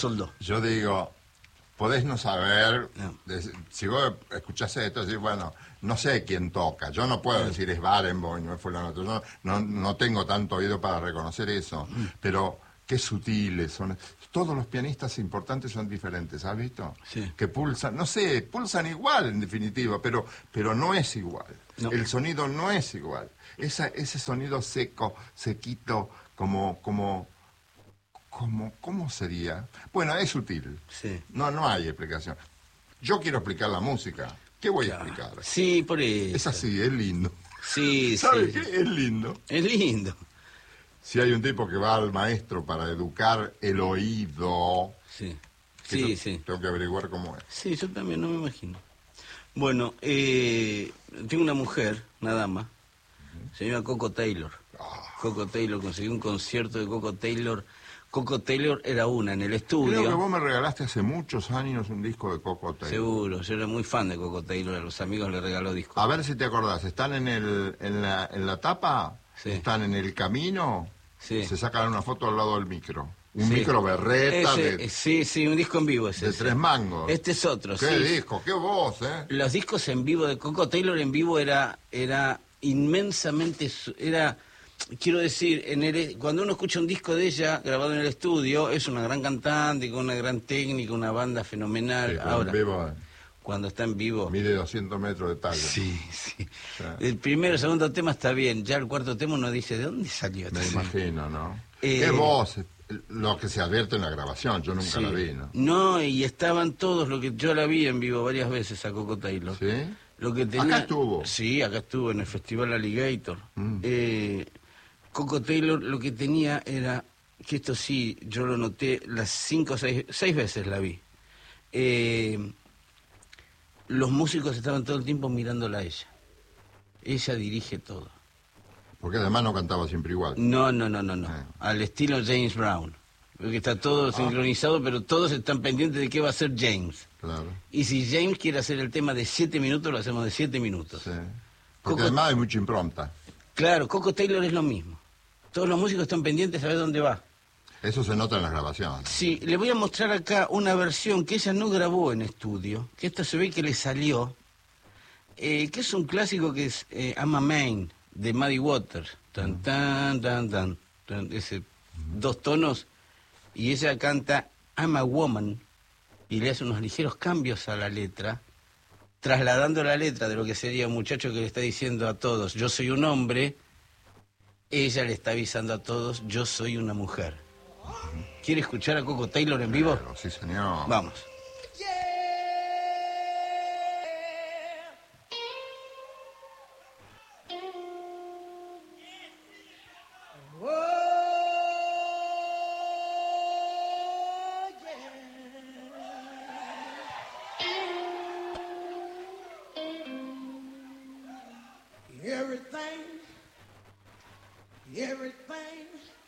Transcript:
soldó. Yo digo, podés no saber, No. si vos escuchás esto, decís, bueno, no sé quién toca. Yo no puedo decir es Barenboim, no es fulano otro. Yo no tengo tanto oído para reconocer eso. Pero qué sutiles son. Todos los pianistas importantes son diferentes, ¿has visto? Sí. Que pulsan, no sé, pulsan igual en definitiva, pero no es igual. No. El sonido no es igual. Ese sonido seco, sequito, ¿cómo sería? Bueno, es sutil. Sí. No hay explicación. Yo quiero explicar la música. ¿Qué voy a explicar? Sí, por eso. Es así, es lindo. Sí, ¿Sabes sí. qué? Es lindo. Es lindo. Si hay un tipo que va al maestro para educar el oído, Sí. que Sí, yo sí. tengo que averiguar cómo es. Sí, yo también no me imagino. Bueno, tengo una mujer, una dama, se llama Coco Taylor. Coco Taylor, conseguí un concierto de Coco Taylor. Coco Taylor era una en el estudio. Creo que vos me regalaste hace muchos años un disco de Coco Taylor. Seguro, yo era muy fan de Coco Taylor, a los amigos le regaló discos. A ver si te acordás, ¿están en la tapa? Sí. ¿Están en el camino? Sí. Se sacan una foto al lado del micro. Un Sí. micro berreta Sí, un disco en vivo ese. de 3 mangos. Este es otro, ¿Qué sí. disco? ¿Qué voz, eh? Los discos en vivo de Coco Taylor en vivo era inmensamente, quiero decir, cuando uno escucha un disco de ella grabado en el estudio, es una gran cantante, con una gran técnica, una banda fenomenal. Sí, pero Ahora, en vivo cuando está en vivo... mide 200 metros de talla. Sí. Sí. El primero, segundo tema está bien, ya el cuarto tema uno dice, ¿de dónde salió esto? Me imagino, ¿no? Eh, ¿Qué voz? Lo que se advierte en la grabación, yo nunca Sí. la vi, ¿no? No, y estaban todos, yo la vi en vivo varias veces a Coco Taylor. ¿Sí? Lo que tenía... Acá estuvo. Sí, acá estuvo en el Festival Alligator. Mm. Coco Taylor lo que tenía era, que esto sí, yo lo noté, las 5 o 6 veces la vi. Los músicos estaban todo el tiempo mirándola a ella. Ella dirige todo. Porque además no cantaba siempre igual. No. Ah. Al estilo James Brown. Porque está todo sincronizado, pero todos están pendientes de qué va a hacer James. Claro. Y si James quiere hacer el tema de 7 minutos, lo hacemos de 7 minutos. Sí. Porque Coco- además hay mucha impronta. Claro, Coco Taylor es lo mismo. Todos los músicos están pendientes a ver dónde va. Eso se nota en las grabaciones. Sí, le voy a mostrar acá una versión que ella no grabó en estudio, que esto se ve que le salió, que es un clásico que es I'm a Man, de Muddy Waters. Tan, tan, tan, tan, tan, ese 2 tonos, y ella canta I'm a Woman, y le hace unos ligeros cambios a la letra, trasladando la letra de lo que sería un muchacho que le está diciendo a todos, yo soy un hombre, ella le está avisando a todos, yo soy una mujer. ¿Quiere escuchar a Coco Taylor en vivo? Pero, sí, señor. Vamos. Everything